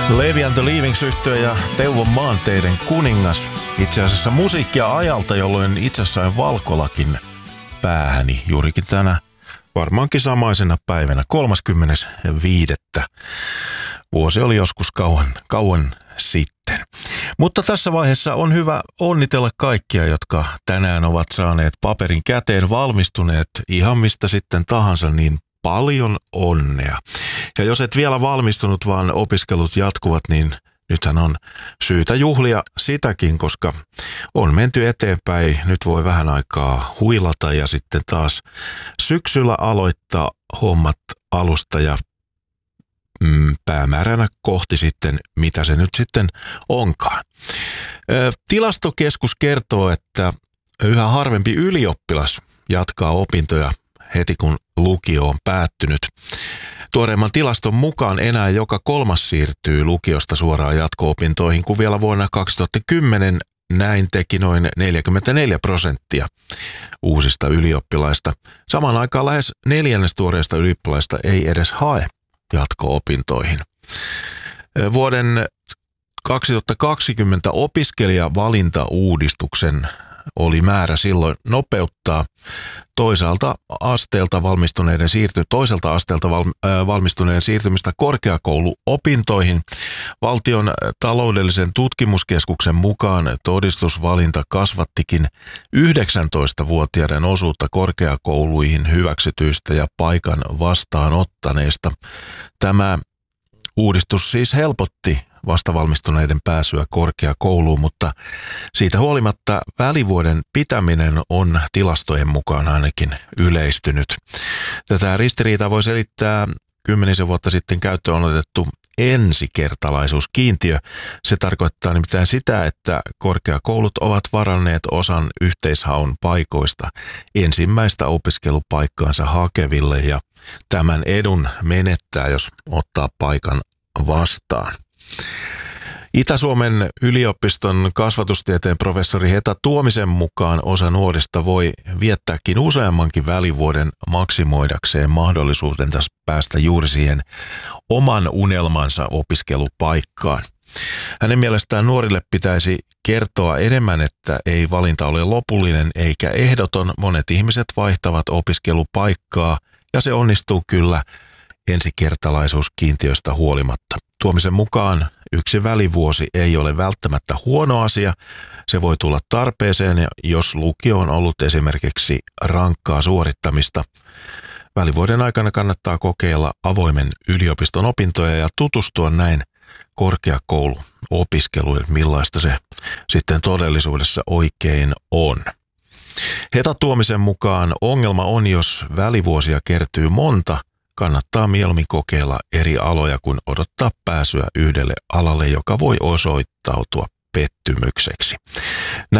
Levi and the Leavings-yhtye ja Teuvon maanteiden kuningas. Itse asiassa musiikkia ajalta, jolloin itse sain valkolakin päähäni juurikin tänä varmaankin samaisena päivänä 35. Vuosi oli joskus kauan sitten. Mutta tässä vaiheessa on hyvä onnitella kaikkia, jotka tänään ovat saaneet paperin käteen, valmistuneet ihan mistä sitten tahansa, niin paljon onnea. Ja jos et vielä valmistunut, vaan opiskelut jatkuvat, niin nythän on syytä juhlia sitäkin, koska on menty eteenpäin. Nyt voi vähän aikaa huilata ja sitten taas syksyllä aloittaa hommat alusta ja päämääränä kohti sitten, mitä se nyt sitten onkaan. Tilastokeskus kertoo, että yhä harvempi ylioppilas jatkaa opintoja heti kun lukio on päättynyt. Tuoreimman tilaston mukaan enää joka kolmas siirtyy lukiosta suoraan jatko-opintoihin, kun vielä vuonna 2010 näin teki noin 44% uusista ylioppilaista. Samaan aikaan lähes neljännestuoreista ylioppilaista ei edes hae jatko-opintoihin. Vuoden 2020 opiskelijavalintauudistuksen oli määrä silloin nopeuttaa toiselta asteelta valmistuneiden siirtymistä korkeakouluopintoihin. Valtion taloudellisen tutkimuskeskuksen mukaan todistusvalinta kasvattikin 19-vuotiaiden osuutta korkeakouluihin hyväksytyistä ja paikan vastaanottaneista. Tämä uudistus siis helpotti vastavalmistuneiden pääsyä korkeakouluun, mutta siitä huolimatta välivuoden pitäminen on tilastojen mukaan ainakin yleistynyt. Tätä ristiriitaa voi selittää 10 vuotta sitten käyttöön otettu ensikertalaisuuskiintiö. Se tarkoittaa nimittäin sitä, että korkeakoulut ovat varanneet osan yhteishaun paikoista ensimmäistä opiskelupaikkaansa hakeville ja tämän edun menettää, jos ottaa paikan vastaan. Itä-Suomen yliopiston kasvatustieteen professori Heta Tuomisen mukaan osa nuorista voi viettääkin useammankin välivuoden maksimoidakseen mahdollisuuden päästä juuri siihen oman unelmansa opiskelupaikkaan. Hänen mielestään nuorille pitäisi kertoa enemmän, että ei valinta ole lopullinen eikä ehdoton. Monet ihmiset vaihtavat opiskelupaikkaa ja se onnistuu kyllä ensikertalaisuuskiintiöstä huolimatta. Tuomisen mukaan yksi välivuosi ei ole välttämättä huono asia. Se voi tulla tarpeeseen, jos lukio on ollut esimerkiksi rankkaa suorittamista. Välivuoden aikana kannattaa kokeilla avoimen yliopiston opintoja ja tutustua näin korkeakouluopiskeluun, millaista se sitten todellisuudessa oikein on. Heta Tuomisen mukaan ongelma on, jos välivuosia kertyy monta, kannattaa mieluummin kokeilla eri aloja kuin odottaa pääsyä yhdelle alalle, joka voi osoittautua pettymykseksi.